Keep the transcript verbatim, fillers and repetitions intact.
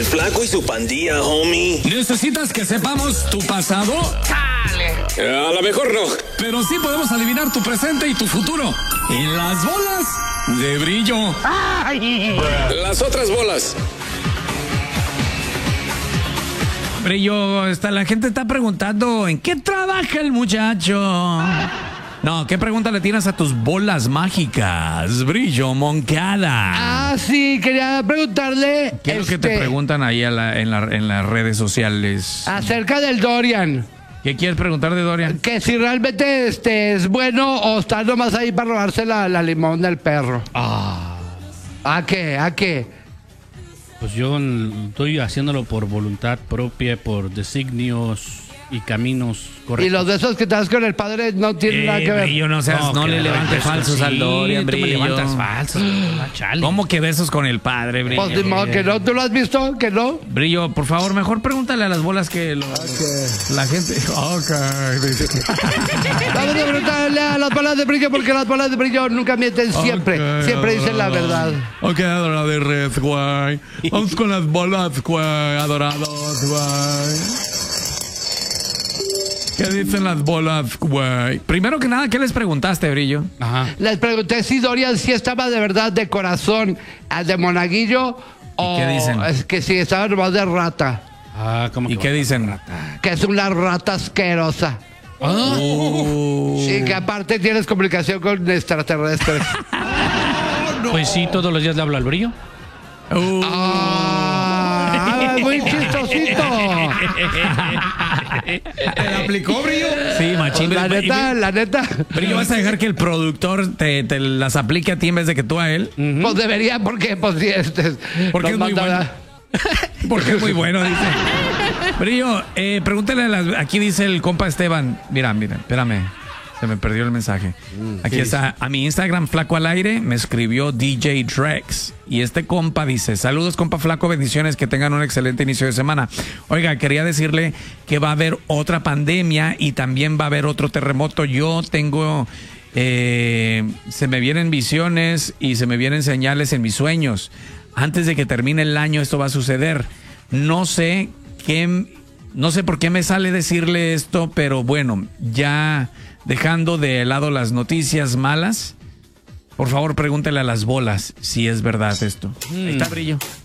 El Flaco y su pandilla, homie. ¿Necesitas que sepamos tu pasado? ¡Chale! A lo mejor no. Pero sí podemos adivinar tu presente y tu futuro. Y las bolas de brillo. ¡Ay! Las otras bolas. Brillo, está, la gente está preguntando ¿en qué trabaja el muchacho? No, ¿qué pregunta le tienes a tus bolas mágicas, Brillo Moncada? Ah, sí, quería preguntarle... ¿Qué es este, lo que te preguntan ahí a la, en, la, en las redes sociales? Acerca del Dorian. ¿Qué quieres preguntar de Dorian? Que si realmente este es bueno o está nomás ahí para robarse la, la limón del perro. Ah. ¿A qué? ¿A qué? Pues yo estoy haciéndolo por voluntad propia, por designios y caminos correctos. Y los de esos que estás con el padre no tienen Eh, nada que ver. Brillo, no seas, no, No, le que levantes besos, falsos sí, al Dorian, tú me Brillo. levantas falsos. Ah, chale. ¿Cómo que besos con el padre, Brillo? Pues ni modo que no, ¿tú lo has visto? ¿Que no? Brillo, por favor, mejor pregúntale a las bolas que lo, Okay. la gente... Ok, dice. Vamos a preguntarle a las bolas de brillo porque las bolas de brillo nunca mienten siempre. Ok, Siempre dicen la verdad. Ok, adorado de red, güey. Vamos con las bolas, güey, adorados, güey. ¿Qué dicen las bolas, güey? Primero que nada, ¿qué les preguntaste, Brillo? Ajá. Les pregunté si Dorian sí estaba de verdad de corazón al de monaguillo o qué dicen? es que si estaba nomás de rata. Ah, ¿cómo ¿Y que qué va? dicen? Que es una rata asquerosa. Ah. Y que aparte tienes comunicación con extraterrestres. Pues sí, todos los días le hablo al Brillo. Uh. Ah, muy chistosito. ¿Te la aplicó, Brillo? Sí, machín. La neta, la neta. Brillo, ¿vas a dejar que el productor te, te las aplique a ti en vez de que tú a él? Pues debería, porque pues sí, este. Porque es nos muy manda- bueno. Porque es muy bueno, dice. Brillo, eh, pregúntale a las... Aquí dice el compa Esteban. Mira, mira, espérame. Se me perdió el mensaje. Aquí está. A mi Instagram, Flaco al Aire, me escribió D J Drex. Y este compa dice: saludos, compa Flaco, bendiciones, que tengan un excelente inicio de semana. Oiga, quería decirle que va a haber otra pandemia y también va a haber otro terremoto. Yo tengo... Eh, se me vienen visiones y se me vienen señales en mis sueños. Antes de que termine el año esto va a suceder. No sé qué, no sé por qué me sale decirle esto, pero bueno, ya dejando de lado las noticias malas, por favor pregúntele a las bolas si es verdad esto. Ahí está, Brillo.